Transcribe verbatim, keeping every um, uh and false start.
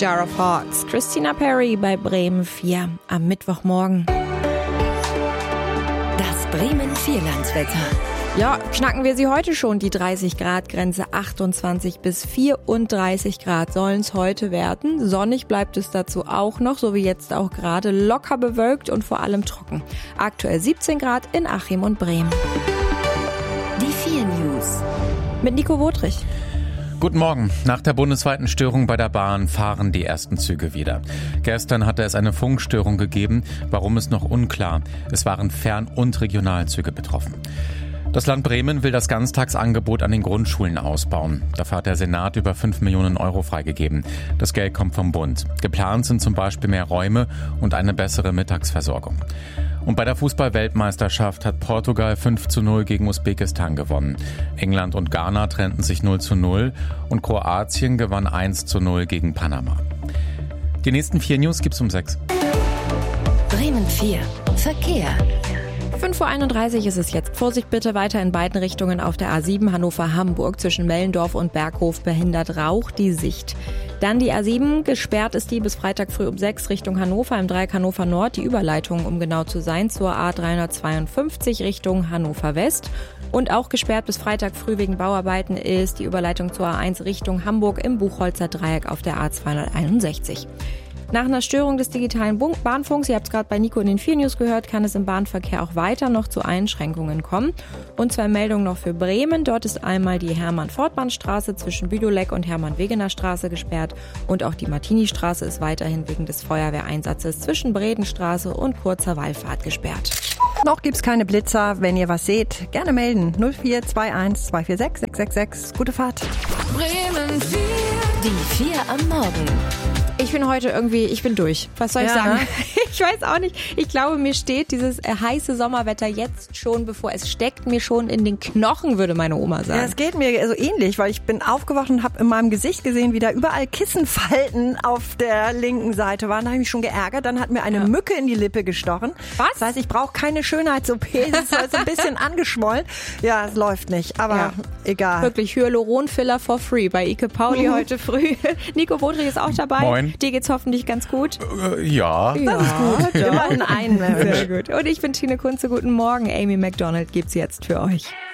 Jar of Hearts. Christina Perri bei Bremen vier am Mittwochmorgen. Das Bremen Vierlandswetter. Ja, knacken wir sie heute schon, die dreißig Grad Grenze. achtundzwanzig bis vierunddreißig Grad sollen es heute werden. Sonnig bleibt es dazu auch noch, so wie jetzt auch gerade, locker bewölkt und vor allem trocken. Aktuell siebzehn Grad in Achim und Bremen. Die vier News. Mit Nico Wotrich. Guten Morgen. Nach der bundesweiten Störung bei der Bahn fahren die ersten Züge wieder. Gestern hatte es eine Funkstörung gegeben, warum ist noch unklar. Es waren Fern- und Regionalzüge betroffen. Das Land Bremen will das Ganztagsangebot an den Grundschulen ausbauen. Dafür hat der Senat über fünf Millionen Euro freigegeben. Das Geld kommt vom Bund. Geplant sind zum Beispiel mehr Räume und eine bessere Mittagsversorgung. Und bei der Fußball-Weltmeisterschaft hat Portugal fünf zu null gegen Usbekistan gewonnen. England und Ghana trennten sich null zu null und Kroatien gewann eins zu null gegen Panama. Die nächsten vier News gibt's um sechs. Bremen vier. Verkehr. fünf Uhr einunddreißig ist es jetzt. Vorsicht bitte weiter in beiden Richtungen auf der A sieben Hannover-Hamburg. Zwischen Mellendorf und Berghof behindert Rauch die Sicht. Dann die A sieben, gesperrt ist die bis Freitag früh um sechs Richtung Hannover, im Dreieck Hannover Nord, die Überleitung, um genau zu sein, zur A dreihundertzweiundfünfzig Richtung Hannover West. Und auch gesperrt bis Freitag früh wegen Bauarbeiten ist die Überleitung zur A eins Richtung Hamburg im Buchholzer Dreieck auf der A zweihunderteinundsechzig. Nach einer Störung des digitalen Bahnfunks, ihr habt es gerade bei Nico in den vier News gehört, kann es im Bahnverkehr auch weiter noch zu Einschränkungen kommen. Und zwei Meldungen noch für Bremen. Dort ist einmal die Hermann-Fortmann-Straße zwischen Büdow-Leck und Hermann-Wegener-Straße gesperrt. Und auch die Martini-Straße ist weiterhin wegen des Feuerwehreinsatzes zwischen Bredenstraße und Kurzer Wallfahrt gesperrt. Noch gibt's keine Blitzer. Wenn ihr was seht, gerne melden. null vier zwei eins zwei vier sechs sechs sechs sechs. Gute Fahrt. Bremen vier. Die vier am Morgen. Ich bin heute irgendwie, ich bin durch. Was soll ich ja, sagen? Ne? Ich weiß auch nicht. Ich glaube, mir steht dieses äh, heiße Sommerwetter jetzt schon bevor. Es steckt mir schon in den Knochen, würde meine Oma sagen. Ja, es geht mir so ähnlich, weil ich bin aufgewacht und habe in meinem Gesicht gesehen, wie da überall Kissenfalten auf der linken Seite waren. Da habe ich mich schon geärgert. Dann hat mir eine ja. Mücke in die Lippe gestochen. Was? Das heißt, ich brauche keine Schönheits-O P. Es ist halt so ein bisschen angeschwollen. Ja, es läuft nicht, aber ja. egal. Wirklich, Hyaluron-Filler for free bei Ike Pauli mhm. heute früh. Nico Wotrich ist auch dabei. Moin. Dir geht's hoffentlich ganz gut. Äh, ja. ja. Das ist gut. Ja. Immerhin ein Mensch. Sehr gut. Und ich bin Tine Kunze. Guten Morgen. Amy McDonald gibt's jetzt für euch.